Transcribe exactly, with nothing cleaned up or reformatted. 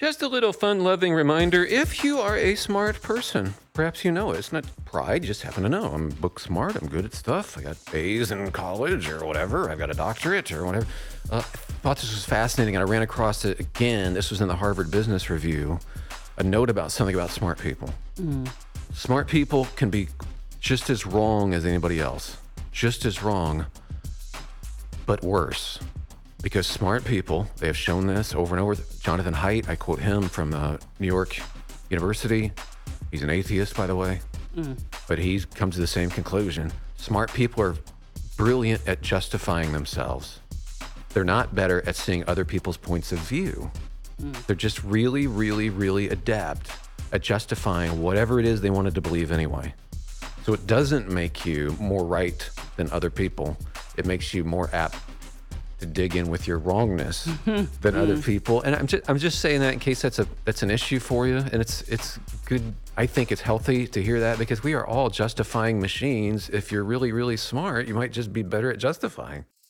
Just a little fun-loving reminder, if you are a smart person, perhaps you know it. It's not pride, you just happen to know. I'm book smart, I'm good at stuff. I got A's in college or whatever. I've got a doctorate or whatever. Uh, I thought this was fascinating, and I ran across it again. This was in the Harvard Business Review, a note about something about smart people. Mm. Smart people can be just as wrong as anybody else. Just as wrong, but worse. Because smart people, they have shown this over and over. Jonathan Haidt, I quote him from uh, New York University. He's an atheist, by the way. Mm. But he's come to the same conclusion. Smart people are brilliant at justifying themselves. They're not better at seeing other people's points of view. Mm. They're just really, really, really adept at justifying whatever it is they wanted to believe anyway. So it doesn't make you more right than other people. It makes you more apt to dig in with your wrongness than other people. And I'm just I'm just saying that in case that's a that's an issue for you. And it's it's good. I think it's healthy to hear that, because we are all justifying machines. If you're really, really smart, you might just be better at justifying.